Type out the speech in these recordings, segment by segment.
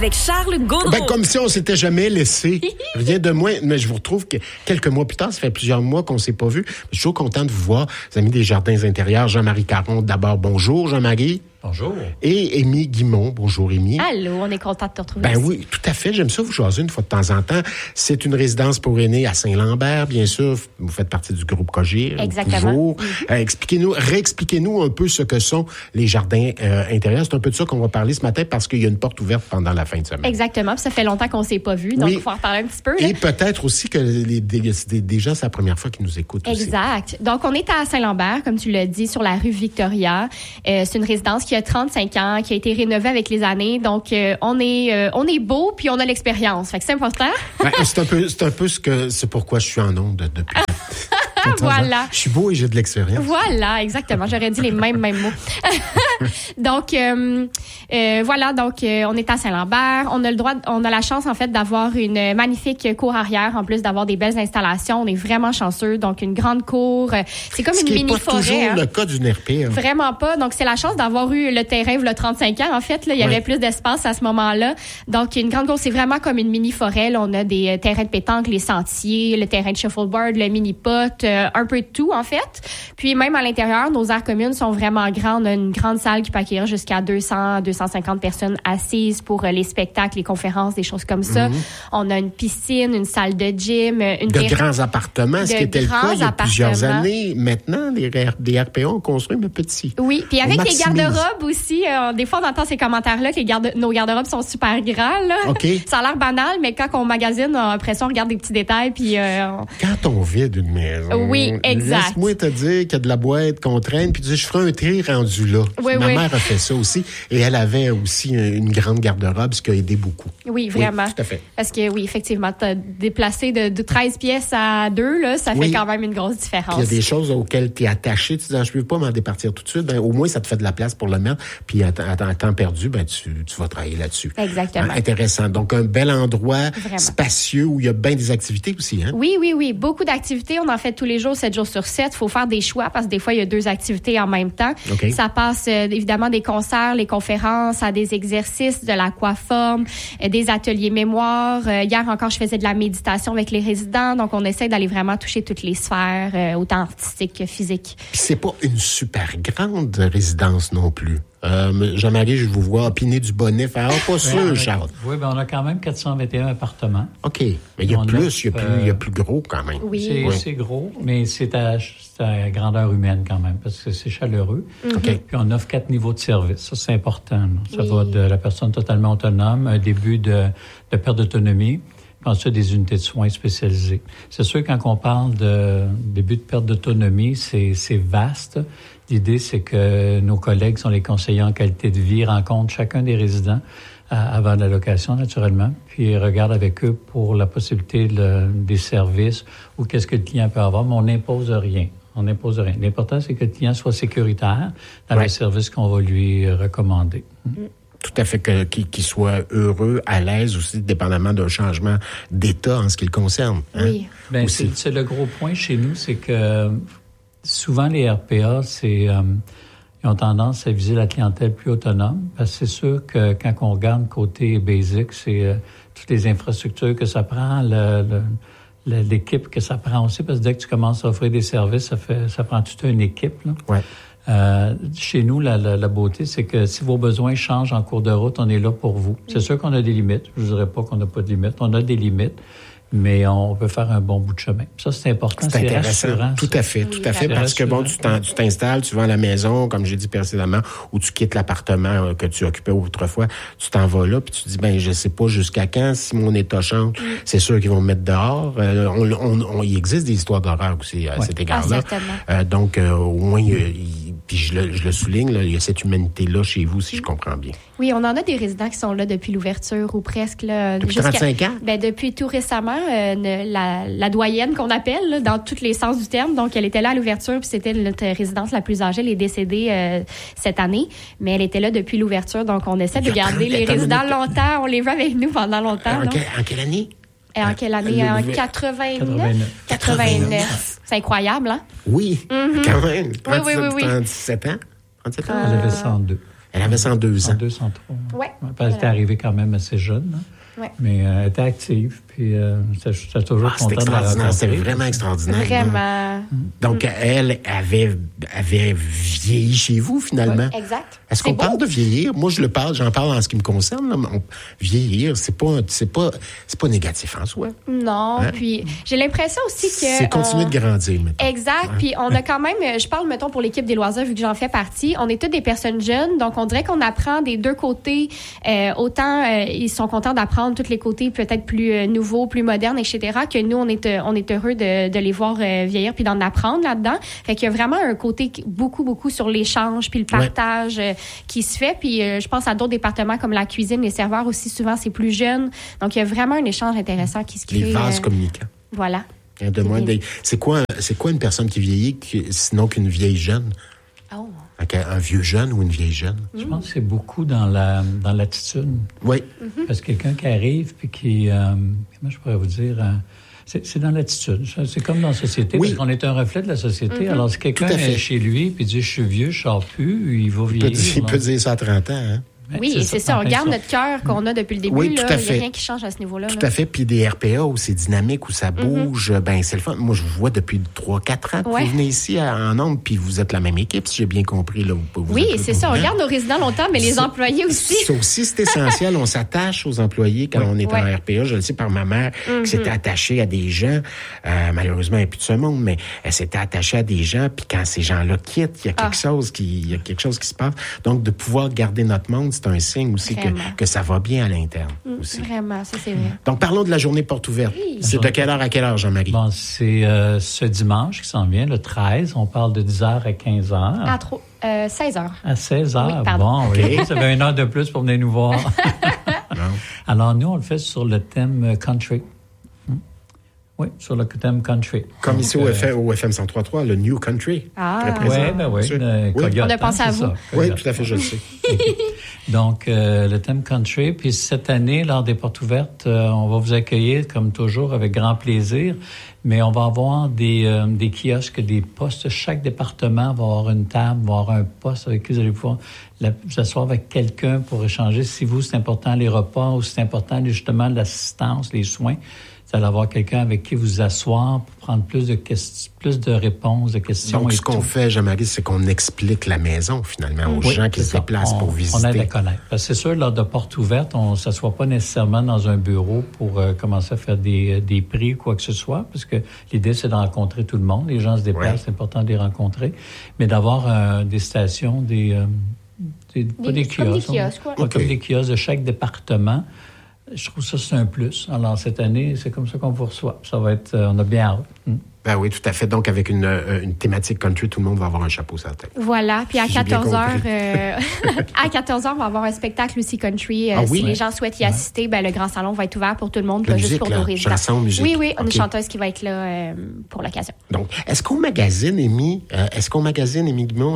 avec Charles Gaudreau. Comme si on s'était jamais laissé. Rien de moins. Mais je vous retrouve que quelques mois plus tard, ça fait plusieurs mois qu'on s'est pas vu. Je suis toujours content de vous voir, les amis des Jardins intérieurs. Jean-Marie Caron, d'abord, bonjour, Jean-Marie. Bonjour. Et Émy Guimont. Bonjour, Émy. Allô, on est content de te retrouver. Oui, tout à fait. J'aime ça vous jaser une fois de temps en temps. C'est une résidence pour aînés à Saint-Lambert, bien sûr. Vous faites partie du groupe Cogir. Exactement. Toujours. Réexpliquez-nous un peu ce que sont les jardins intérieurs. C'est un peu de ça qu'on va parler ce matin parce qu'il y a une porte ouverte pendant la fin de semaine. Exactement. Puis ça fait longtemps qu'on ne s'est pas vu, donc il faut en reparler un petit peu. Là. Et peut-être aussi que des gens, c'est la première fois qu'ils nous écoutent aussi. Exact. Donc, on est à Saint-Lambert, comme tu l'as dit, sur la rue Victoria. C'est une résidence qui a 35 ans, qui a été rénovée avec les années. Donc, on est beau, puis on a l'expérience. Fait que c'est important. C'est un peu c'est pourquoi je suis en onde depuis. Voilà. Je suis beau et j'ai de l'expérience. Voilà, exactement. J'aurais dit les mêmes mots. Donc, voilà. Donc, on est à Saint-Lambert. On a la chance, en fait, d'avoir une magnifique cour arrière, en plus d'avoir des belles installations. On est vraiment chanceux. Donc, une grande cour. C'est comme une mini-forêt. Ce qui n'est pas toujours le cas d'une RP. Vraiment pas. Donc, c'est la chance d'avoir eu le terrain il y a 35 ans. En fait, là, il y avait plus d'espace à ce moment-là. Donc, une grande cour, c'est vraiment comme une mini-forêt. Là, on a des terrains de pétanque, les sentiers, le terrain de shuffleboard, le mini-pot, un peu de tout, en fait. Puis, même à l'intérieur, nos aires communes sont vraiment grandes. On a une grande salle qui peut accueillir jusqu'à 200, 250 personnes assises pour les spectacles, les conférences, des choses comme ça. On a une piscine, une salle de gym, grands appartements, ce qui était le cas il y a plusieurs années. Maintenant, des RPA ont construit, mais petits. Oui, puis avec les garde-robes aussi, des fois, on entend ces commentaires-là que nos garde-robes sont super grands. Là. Okay. Ça a l'air banal, mais quand on magasine, on a l'impression on regarde des petits détails. Puis, Quand on vide une maison, oui, exact. Laisse-moi te dire qu'il y a de la boîte qu'on traîne, puis tu dis, je ferai un tri rendu là. Oui, Ma mère a fait ça aussi, et elle avait aussi une grande garde-robe, ce qui a aidé beaucoup. Oui, vraiment. Oui, tout à fait. Parce que oui, effectivement, t'as déplacé de 13 pièces à 2, là, ça fait quand même une grosse différence. Puis il y a des choses auxquelles tu es attaché, tu dis, je peux pas m'en départir tout de suite, au moins ça te fait de la place pour le mettre, puis à temps perdu, tu vas travailler là-dessus. Exactement. Intéressant. Donc un bel endroit spacieux où il y a bien des activités aussi, hein? Oui. Beaucoup d'activités. On en fait tous les jours, 7 jours sur 7. Il faut faire des choix parce que des fois, il y a 2 activités en même temps. Okay. Ça passe évidemment des concerts, les conférences, à des exercices, de l'aquaforme, des ateliers mémoire. Hier encore, je faisais de la méditation avec les résidents. Donc, on essaie d'aller vraiment toucher toutes les sphères, autant artistiques que physiques. Puis c'est pas une super grande résidence non plus. Jean-Marie, je vous vois opiner du bonnet. Pas sûr, Charles. Oui, on a quand même 421 appartements. OK. Mais il y a plus, il y a plus gros quand même. Oui. C'est gros, mais c'est à grandeur humaine quand même, parce que c'est chaleureux. OK. Puis on offre 4 niveaux de service. Ça, c'est important. Ça va de la personne totalement autonome, un début de perte d'autonomie, puis ensuite des unités de soins spécialisées. C'est sûr, quand on parle de début de perte d'autonomie, c'est vaste. L'idée, c'est que nos collègues sont les conseillers en qualité de vie, rencontrent chacun des résidents avant la location, naturellement, puis regardent avec eux pour la possibilité des services ou qu'est-ce que le client peut avoir, mais on n'impose rien. L'important, c'est que le client soit sécuritaire dans le service qu'on va lui recommander. Tout à fait, qu'il soit heureux, à l'aise aussi, dépendamment d'un changement d'état en ce qui le concerne. Hein? Oui. Bien, c'est le gros point chez nous, c'est que souvent les RPA, ils ont tendance à viser la clientèle plus autonome, parce que c'est sûr que quand on regarde côté basic, c'est toutes les infrastructures que ça prend, l'équipe que ça prend aussi, parce que dès que tu commences à offrir des services, ça prend toute une équipe. Là. Ouais. Chez nous, la beauté, c'est que si vos besoins changent en cours de route, on est là pour vous. C'est sûr qu'on a des limites. Je ne dirais pas qu'on n'a pas de limites. On a des limites, mais on peut faire un bon bout de chemin. Ça, c'est important. C'est intéressant. Rassurant. Tout à fait. Parce que bon, tu t'installes, tu vas à la maison, comme j'ai dit précédemment, ou tu quittes l'appartement que tu occupais autrefois, tu t'en vas là, puis tu te dis, je sais pas jusqu'à quand, si mon état change, c'est sûr qu'ils vont me mettre dehors. Il existe des histoires d'horreur aussi à cet égard-là. Donc, au moins, puis je le souligne, là, il y a cette humanité-là chez vous, si je comprends bien. Oui, on en a des résidents qui sont là depuis l'ouverture ou presque. Là, depuis 35 ans? Depuis tout récemment, la doyenne qu'on appelle, là, dans tous les sens du terme. Donc, elle était là à l'ouverture, puis c'était notre résidence la plus âgée. Elle est décédée cette année, mais elle était là depuis l'ouverture. Donc, on essaie de garder les résidents longtemps. On les veut avec nous pendant longtemps. En quelle année? En quelle année? En 89. C'est incroyable, hein? Oui, quand même. Oui. 37 ans? 37 ans? On avait 102. Elle avait 102 ans. 103. Oui. Elle était arrivée quand même assez jeune. Ouais. Mais elle était active, puis j'étais toujours content de la rencontrer. C'était vraiment extraordinaire. Vraiment. Donc, elle avait vieilli chez vous, finalement. Oui, exact. Est-ce qu'on parle de vieillir? Moi, j'en parle en ce qui me concerne. Là, vieillir, c'est pas négatif en soi. Non, puis j'ai l'impression aussi que... C'est continuer de grandir, maintenant. Exact, puis on a quand même... Je parle, mettons, pour l'équipe des loisirs, vu que j'en fais partie, on est toutes des personnes jeunes, donc on dirait qu'on apprend des deux côtés. Autant ils sont contents d'apprendre tous les côtés peut-être plus nouveaux, plus modernes, etc., que nous, on est heureux de les voir vieillir puis d'en apprendre là-dedans. Fait qu'il y a vraiment un côté beaucoup sur l'échange puis le partage qui se fait. Puis je pense à d'autres départements comme la cuisine, les serveurs aussi, souvent, c'est plus jeune. Donc, il y a vraiment un échange intéressant qui se crée. Les vases communicants. Voilà. C'est quoi une personne qui vieillit sinon qu'une vieille jeune? Oh. Un vieux jeune ou une vieille jeune? Je pense que c'est beaucoup dans l'attitude. Oui. Parce que quelqu'un qui arrive puis qui... comment je pourrais vous dire... c'est dans l'attitude. C'est comme dans la société, parce qu'on est un reflet de la société. Alors, si quelqu'un est chez lui puis dit « je suis vieux, je sors plus », il va vieillir. Il peut dire ça à 30 ans, hein? Oui, c'est ça. On garde notre cœur qu'on a depuis le début. Oui, tout à fait. Il n'y a rien qui change à ce niveau-là. Tout à fait. Puis des RPA où c'est dynamique, où ça bouge, c'est le fun. Moi, je vous vois depuis 3-4 ans. Vous venez ici en nombre, puis vous êtes la même équipe, si j'ai bien compris. Là, oui, c'est ça. On garde nos résidents longtemps, mais les employés aussi. Ça aussi, c'est essentiel. On s'attache aux employés quand on est en RPA. Je le sais par ma mère, qui s'était attachée à des gens. Malheureusement, elle n'est plus de ce monde, mais elle s'était attachée à des gens. Puis quand ces gens-là quittent, il y a quelque chose qui se passe. Donc, de pouvoir garder notre monde, c'est un signe aussi que ça va bien à l'interne aussi. Vraiment, ça c'est vrai. Donc, parlons de la journée porte ouverte. Oui. C'est de quelle heure à quelle heure, Jean-Marie? Bon, c'est ce dimanche qui s'en vient, le 13. On parle de 10h à 15h. 16h. À 16h? Oui, pardon. Bon, oui. Ça fait 1 heure de plus pour venir nous voir. Alors, nous, on le fait sur le thème country. Oui, sur le thème country. Comme ici au FM 103.3, le New Country. Ah, oui. On a pensé à vous. Oui, tout à fait, je le sais. Donc, le thème country. Puis cette année, lors des portes ouvertes, on va vous accueillir, comme toujours, avec grand plaisir. Mais on va avoir des kiosques, des postes. Chaque département va avoir une table, va avoir un poste avec qui vous allez pouvoir vous asseoir avec quelqu'un pour échanger. Si vous, c'est important les repas ou c'est important justement l'assistance, les soins, vous allez avoir quelqu'un avec qui vous asseoir pour prendre plus de réponses, de questions. Donc, ce qu'on fait, Jean-Marie, c'est qu'on explique la maison, finalement, aux gens qui se déplacent pour visiter. On aide à connaître. Parce que c'est sûr, lors de portes ouvertes, on ne s'assoit pas nécessairement dans un bureau pour commencer à faire des prix ou quoi que ce soit, parce que l'idée, c'est de rencontrer tout le monde. Les gens se déplacent, c'est important de les rencontrer. Mais d'avoir des stations, pas des kiosques. Comme des kiosques de chaque département. Je trouve ça, c'est un plus. Alors, cette année, c'est comme ça qu'on vous reçoit. Ça va être... on a bien hâte. Ben oui, tout à fait. Donc, avec une thématique country, tout le monde va avoir un chapeau sur la tête. Voilà. Puis à 14h, à 14h, on va avoir un spectacle aussi country. Si les gens souhaitent y assister, le grand salon va être ouvert pour tout le monde, pas juste pour nos résidents. Chanson, musique. Oui, une chanteuse qui va être là pour l'occasion. Donc, est-ce qu'on magasine, Émy Guimond,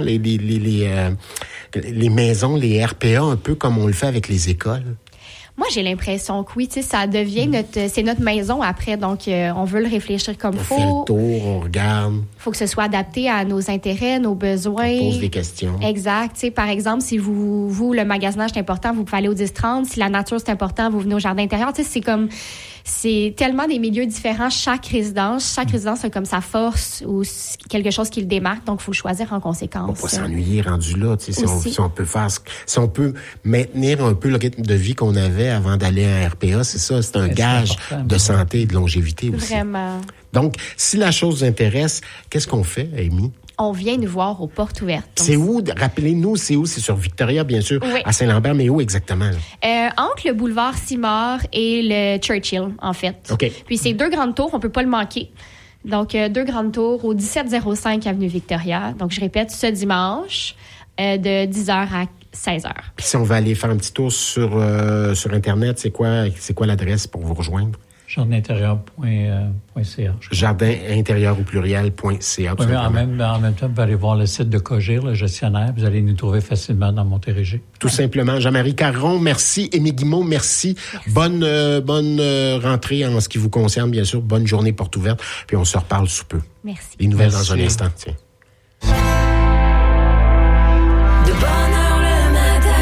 les maisons, les RPA, un peu comme on le fait avec les écoles? Moi, j'ai l'impression que oui, ça devient c'est notre maison après, donc on veut le réfléchir comme faut. On fait le tour, on regarde. Faut que ce soit adapté à nos intérêts, nos besoins. On pose des questions. Exact. Par exemple, si vous, le magasinage c'est important, vous pouvez aller au 10-30. Si la nature c'est important, vous venez au jardin intérieur. C'est tellement des milieux différents. Chaque résidence a comme sa force ou quelque chose qui le démarque. Donc, il faut le choisir en conséquence. On va pas s'ennuyer rendu là. Si on peut maintenir un peu le rythme de vie qu'on avait avant d'aller à RPA, c'est ça. C'est un gage de santé et de longévité aussi. Vraiment. Donc, si la chose vous intéresse, qu'est-ce qu'on fait, Amy? On vient nous voir aux portes ouvertes. Donc, c'est où? Rappelez-nous, c'est où? C'est sur Victoria, bien sûr, à Saint-Lambert, mais où exactement? Entre le boulevard Simard et le Churchill, en fait. OK. Puis c'est 2 grandes tours, on peut pas le manquer. Donc, 2 grandes tours au 1705 Avenue Victoria. Donc, je répète, ce dimanche, de 10h à 16h. Puis si on va aller faire un petit tour sur Internet, c'est quoi l'adresse pour vous rejoindre? Jardinintérieur.ca. Jardinintérieur au pluriel.ca. Oui, mais en même temps, vous allez voir le site de Cogir, le gestionnaire. Vous allez nous trouver facilement dans Montérégie. Tout simplement. Jean-Marie Caron, merci. Émy Guimond, merci. Bonne rentrée en ce qui vous concerne, bien sûr. Bonne journée porte ouverte. Puis on se reparle sous peu. Merci. Les nouvelles dans un instant. Tiens. De bonne heure le matin.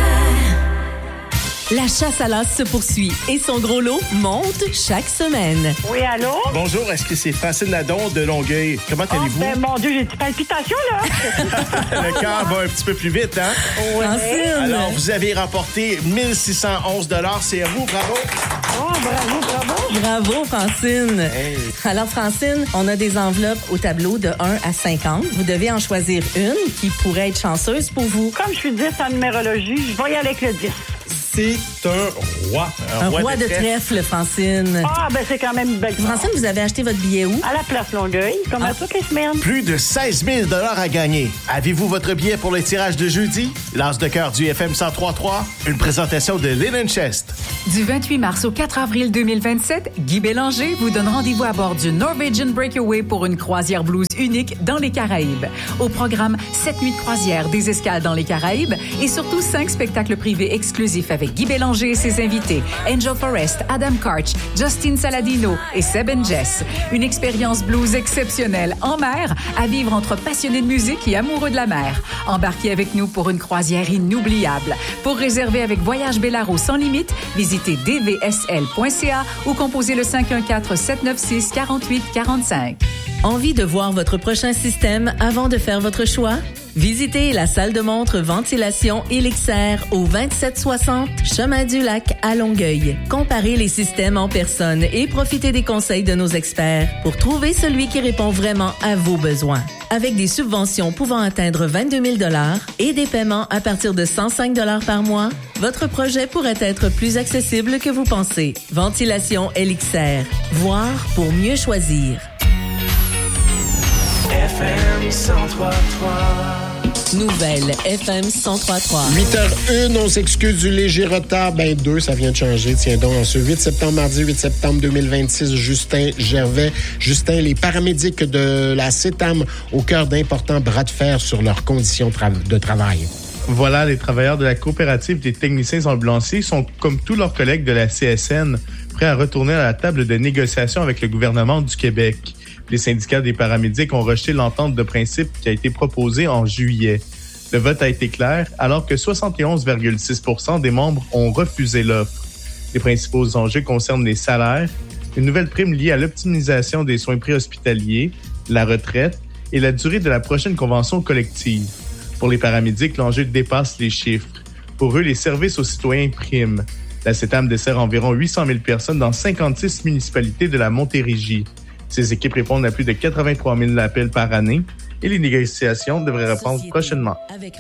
La chasse à l'as se poursuit et son gros lot monte chaque semaine. Oui, allô? Bonjour, est-ce que c'est Francine Nadon de Longueuil? Comment allez-vous? Ben, mon Dieu, j'ai des palpitations, là! Le cœur va un petit peu plus vite, hein? Oui. Alors, vous avez remporté 1611 $. C'est à vous, bravo! Oh, bravo! Bravo, Francine. Hey. Alors, Francine, on a des enveloppes au tableau de 1 à 50. Vous devez en choisir une qui pourrait être chanceuse pour vous. Comme je suis 10 en numérologie, je vais y aller avec le 10. C'est un roi. Un roi de trèfle, Francine. Ah, ben c'est quand même une belle Francine, vous avez acheté votre billet où? à la place Longueuil, comme à toutes les semaines. Plus de 16 000 $ à gagner. Avez-vous votre billet pour le tirage de jeudi? L'As de cœur du FM 103.3, une présentation de Linen Chest. Du 28 mars au 4 avril 2027, Guy Bélanger vous donne rendez-vous à bord du Norwegian Breakaway pour une croisière blues unique dans les Caraïbes. Au programme, 7 nuits de croisière, des escales dans les Caraïbes et surtout 5 spectacles privés exclusifs avec Guy Bélanger et ses invités, Angel Forrest, Adam Karch, Justin Saladino et Seb and Jess. Une expérience blues exceptionnelle en mer à vivre entre passionnés de musique et amoureux de la mer. Embarquez avec nous pour une croisière inoubliable. Pour réserver avec Voyage Bellaro sans limite, visitez dvsl.ca ou composez le 514-796-4845. Envie de voir votre prochain système avant de faire votre choix? Visitez la salle de montre Ventilation Elixair au 2760 Chemin du Lac à Longueuil. Comparez les systèmes en personne et profitez des conseils de nos experts pour trouver celui qui répond vraiment à vos besoins. Avec des subventions pouvant atteindre 22 000 $ et des paiements à partir de 105 $ par mois, votre projet pourrait être plus accessible que vous pensez. Ventilation Elixair. Voir pour mieux choisir. FM 103.3. Nouvelle FM 103.3. 8h01, on s'excuse du léger retard. 2, ça vient de changer. Tiens donc, en ce 8 septembre, mardi 8 septembre 2026, Justin Gervais. Justin, les paramédics de la CETAM au cœur d'importants bras de fer sur leurs conditions de travail. Voilà, les travailleurs de la coopérative des techniciens ambulanciers sont, comme tous leurs collègues de la CSN, prêts à retourner à la table de négociation avec le gouvernement du Québec. Les syndicats des paramédics ont rejeté l'entente de principe qui a été proposée en juillet. Le vote a été clair, alors que 71,6% des membres ont refusé l'offre. Les principaux enjeux concernent les salaires, une nouvelle prime liée à l'optimisation des soins préhospitaliers, la retraite et la durée de la prochaine convention collective. Pour les paramédics, l'enjeu dépasse les chiffres. Pour eux, les services aux citoyens priment. La CETAM dessert environ 800 000 personnes dans 56 municipalités de la Montérégie. Ces équipes répondent à plus de 83 000 appels par année et les négociations devraient reprendre prochainement.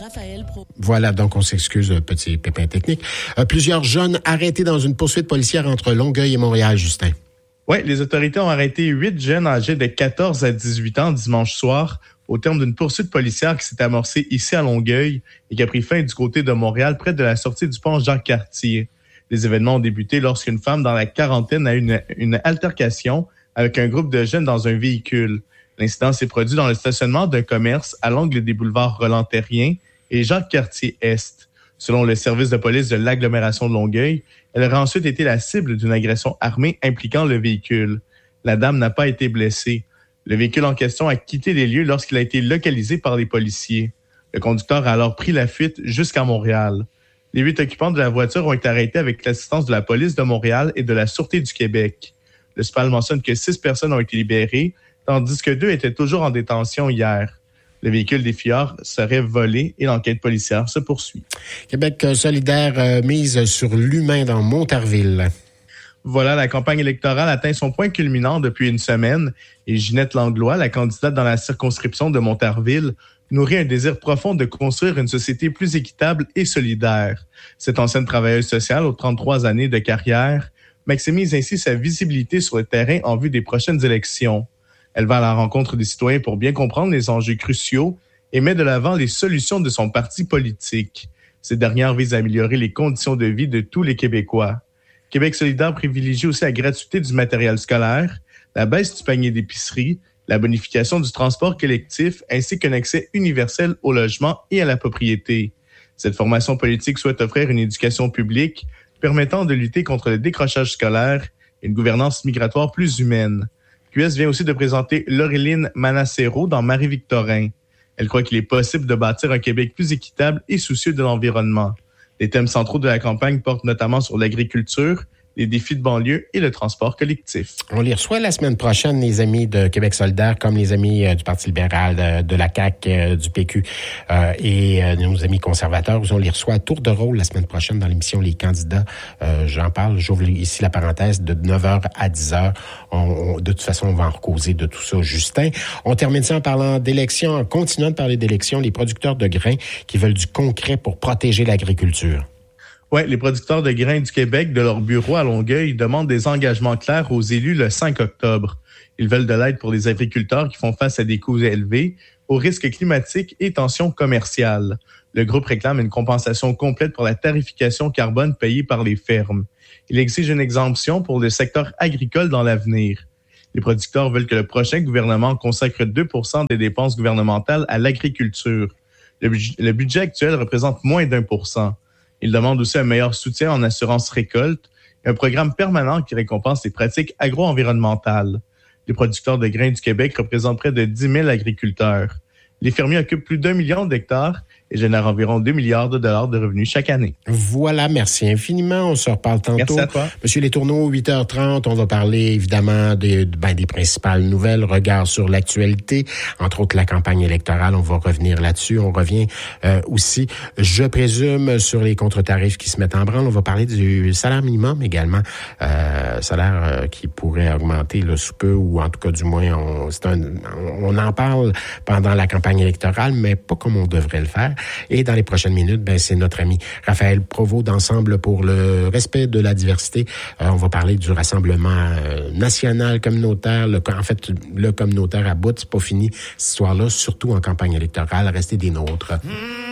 Voilà, donc on s'excuse, petit pépin technique. Plusieurs jeunes arrêtés dans une poursuite policière entre Longueuil et Montréal, Justin. Oui, les autorités ont arrêté 8 jeunes âgés de 14 à 18 ans dimanche soir au terme d'une poursuite policière qui s'est amorcée ici à Longueuil et qui a pris fin du côté de Montréal près de la sortie du pont Jacques-Cartier. Les événements ont débuté lorsqu'une femme dans la quarantaine a eu une altercation avec un groupe de jeunes dans un véhicule. L'incident s'est produit dans le stationnement d'un commerce à l'angle des boulevards Roland-Terrien et Jacques-Cartier-Est. Selon le service de police de l'agglomération de Longueuil, elle aurait ensuite été la cible d'une agression armée impliquant le véhicule. La dame n'a pas été blessée. Le véhicule en question a quitté les lieux lorsqu'il a été localisé par les policiers. Le conducteur a alors pris la fuite jusqu'à Montréal. Les 8 occupants de la voiture ont été arrêtés avec l'assistance de la police de Montréal et de la Sûreté du Québec. Le SPAL mentionne que 6 personnes ont été libérées, tandis que 2 étaient toujours en détention hier. Le véhicule des fuyards serait volé et l'enquête policière se poursuit. Québec solidaire mise sur l'humain dans Montarville. Voilà, la campagne électorale atteint son point culminant depuis une semaine et Ginette Langlois, la candidate dans la circonscription de Montarville, nourrit un désir profond de construire une société plus équitable et solidaire. Cette ancienne travailleuse sociale aux 33 années de carrière maximise ainsi sa visibilité sur le terrain en vue des prochaines élections. Elle va à la rencontre des citoyens pour bien comprendre les enjeux cruciaux et met de l'avant les solutions de son parti politique. Ces dernières visent à améliorer les conditions de vie de tous les Québécois. Québec solidaire privilégie aussi la gratuité du matériel scolaire, la baisse du panier d'épicerie, la bonification du transport collectif ainsi qu'un accès universel au logement et à la propriété. Cette formation politique souhaite offrir une éducation publique permettant de lutter contre le décrochage scolaire et une gouvernance migratoire plus humaine. QS vient aussi de présenter Laureline Manassero dans Marie-Victorin. Elle croit qu'il est possible de bâtir un Québec plus équitable et soucieux de l'environnement. Les thèmes centraux de la campagne portent notamment sur l'agriculture, les défis de banlieue et le transport collectif. On les reçoit la semaine prochaine, les amis de Québec solidaire, comme les amis du Parti libéral, de la CAQ, du PQ et nos amis conservateurs. On les reçoit à tour de rôle la semaine prochaine dans l'émission Les candidats. J'en parle, j'ouvre ici la parenthèse, de 9h à 10h. De toute façon, on va en recauser de tout ça, Justin. On termine ça en parlant d'élections, en continuant de parler d'élections, les producteurs de grains qui veulent du concret pour protéger l'agriculture. Oui, les producteurs de grains du Québec, de leur bureau à Longueuil, demandent des engagements clairs aux élus le 5 octobre. Ils veulent de l'aide pour les agriculteurs qui font face à des coûts élevés, aux risques climatiques et tensions commerciales. Le groupe réclame une compensation complète pour la tarification carbone payée par les fermes. Il exige une exemption pour le secteur agricole dans l'avenir. Les producteurs veulent que le prochain gouvernement consacre 2% des dépenses gouvernementales à l'agriculture. Le budget actuel représente moins d'1%. Ils demandent aussi un meilleur soutien en assurance récolte et un programme permanent qui récompense les pratiques agro-environnementales. Les producteurs de grains du Québec représentent près de 10 000 agriculteurs. Les fermiers occupent plus d'1 million d'hectares et génèrent environ 2 milliards de dollars de revenus chaque année. Voilà, merci infiniment. On se reparle tantôt. Merci à toi. Monsieur Letourneau, 8h30, on va parler évidemment des principales nouvelles, regard sur l'actualité, entre autres la campagne électorale. On va revenir là-dessus. On revient aussi, je présume, sur les contre-tarifs qui se mettent en branle. On va parler du salaire minimum également, salaire qui pourrait augmenter là, sous peu, ou en tout cas du moins, on en parle pendant la campagne électorale, mais pas comme on devrait le faire. Et dans les prochaines minutes, c'est notre ami Raphaël Provost d'Ensemble pour le respect de la diversité. On va parler du rassemblement national communautaire. Le communautaire à bout, c'est pas fini cette histoire-là, surtout en campagne électorale. Restez des nôtres.